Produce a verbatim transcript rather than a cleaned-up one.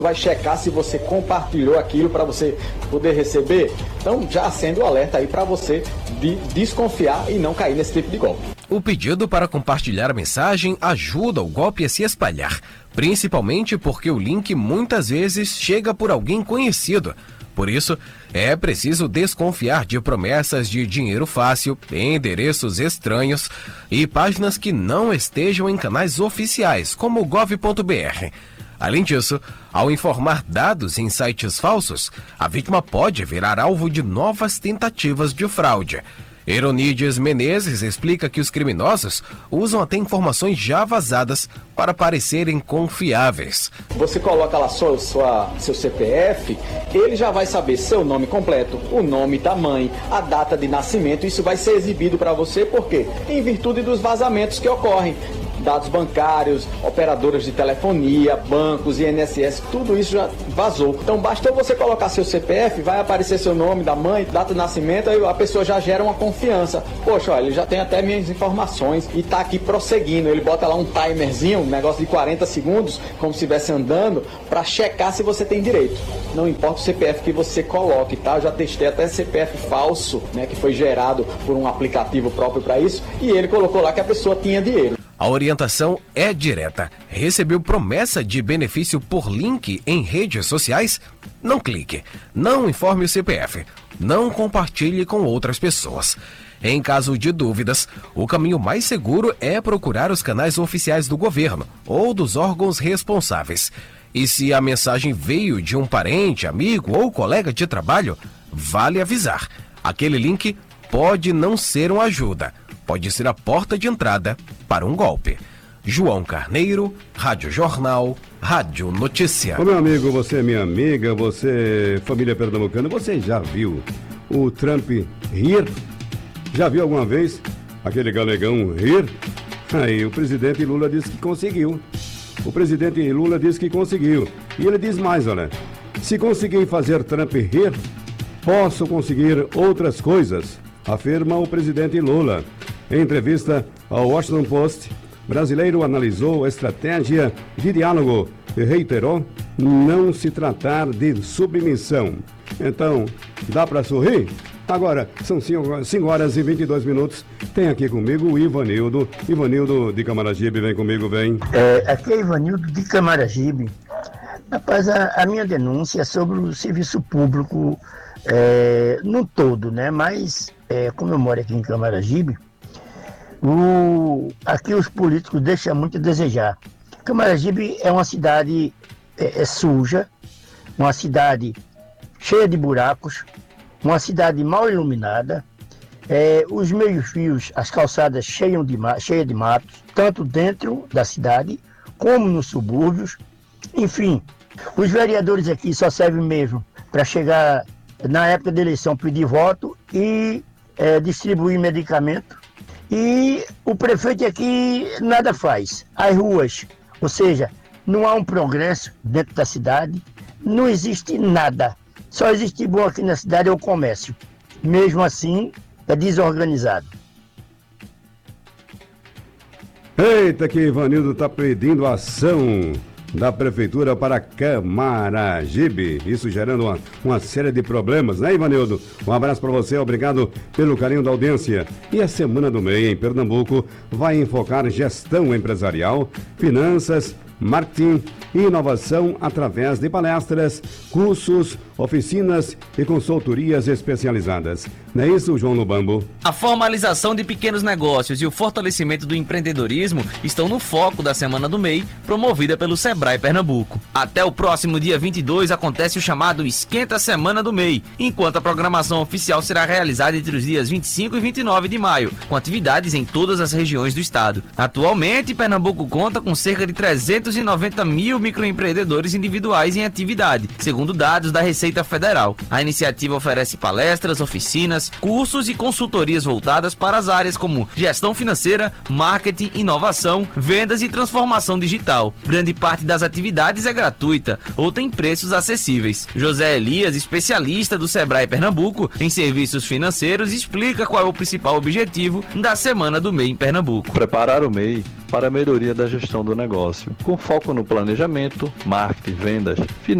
vai checar se você compartilhou aquilo para você poder receber. Então, já acende o alerta aí para você de desconfiar e não cair nesse tipo de golpe. O pedido para compartilhar a mensagem ajuda o golpe a se espalhar, principalmente porque o link muitas vezes chega por alguém conhecido. Por isso, é preciso desconfiar de promessas de dinheiro fácil, endereços estranhos e páginas que não estejam em canais oficiais, como gov ponto br. Além disso, ao informar dados em sites falsos, a vítima pode virar alvo de novas tentativas de fraude. Eronides Menezes explica que os criminosos usam até informações já vazadas para parecerem confiáveis. Você coloca lá sua, sua, seu C P F, ele já vai saber seu nome completo, o nome da mãe, a data de nascimento. Isso vai ser exibido para você, por quê? Em virtude dos vazamentos que ocorrem. Dados bancários, operadoras de telefonia, bancos, I N S S, tudo isso já vazou. Então bastou você colocar seu C P F, vai aparecer seu nome da mãe, data de nascimento, aí a pessoa já gera uma confiança. Poxa, olha, ele já tem até minhas informações e tá aqui prosseguindo. Ele bota lá um timerzinho, um negócio de quarenta segundos, como se estivesse andando, para checar se você tem direito. Não importa o C P F que você coloque, tá? Eu já testei até C P F falso, né, que foi gerado por um aplicativo próprio para isso, e ele colocou lá que a pessoa tinha dinheiro. A orientação é direta. Recebeu promessa de benefício por link em redes sociais? Não clique. Não informe o C P F. Não compartilhe com outras pessoas. Em caso de dúvidas, o caminho mais seguro é procurar os canais oficiais do governo ou dos órgãos responsáveis. E se a mensagem veio de um parente, amigo ou colega de trabalho, vale avisar. Aquele link pode não ser uma ajuda. Pode ser a porta de entrada para um golpe. João Carneiro, Rádio Jornal, Rádio Notícia. Ô meu amigo, você é minha amiga, você, família pernambucana, você já viu o Trump rir? Já viu alguma vez aquele galegão rir? Aí o presidente Lula disse que conseguiu. O presidente Lula disse que conseguiu. E ele diz mais, olha, se conseguir fazer Trump rir, posso conseguir outras coisas, afirma o presidente Lula. Em entrevista ao Washington Post, brasileiro analisou a estratégia de diálogo e reiterou não se tratar de submissão. Então, dá para sorrir? Agora, são cinco horas e vinte e dois minutos. Tem aqui comigo o Ivanildo. Ivanildo de Camaragibe, vem comigo, vem. É, aqui é Ivanildo de Camaragibe. Rapaz, a, a minha denúncia é sobre o serviço público é, no todo, né? Mas, é, como eu moro aqui em Camaragibe, O, aqui os políticos deixam muito a desejar. Camaragibe é uma cidade é, é suja, uma cidade cheia de buracos, uma cidade mal iluminada, é, os meios-fios, as calçadas cheias de, cheias de matos, tanto dentro da cidade como nos subúrbios. Enfim, os vereadores aqui só servem mesmo para chegar na época da eleição, pedir voto e é, distribuir medicamento. E o prefeito aqui nada faz. As ruas, ou seja, não há um progresso dentro da cidade, não existe nada. Só existe bom aqui na cidade é o comércio. Mesmo assim, é desorganizado. Eita, que Ivanildo está pedindo ação da prefeitura para Camaragibe, isso gerando uma, uma série de problemas, né, Ivanildo? Um abraço para você, obrigado pelo carinho da audiência. E a Semana do M E I em Pernambuco vai enfocar gestão empresarial, finanças, marketing e inovação através de palestras, cursos, oficinas e consultorias especializadas. Não é isso, João Lubambo? A formalização de pequenos negócios e o fortalecimento do empreendedorismo estão no foco da Semana do M E I, promovida pelo Sebrae Pernambuco. Até o próximo dia vinte e dois acontece o chamado Esquenta Semana do M E I, enquanto a programação oficial será realizada entre os dias vinte e cinco e vinte e nove de maio, com atividades em todas as regiões do estado. Atualmente, Pernambuco conta com cerca de trezentos e noventa mil microempreendedores individuais em atividade, segundo dados da Receita Federal. A iniciativa oferece palestras, oficinas, cursos e consultorias voltadas para as áreas como gestão financeira, marketing, inovação, vendas e transformação digital. Grande parte das atividades é gratuita ou tem preços acessíveis. José Elias, especialista do Sebrae Pernambuco em serviços financeiros, explica qual é o principal objetivo da Semana do M E I em Pernambuco. Preparar o M E I para a melhoria da gestão do negócio, com foco no planejamento, marketing, vendas, finanças,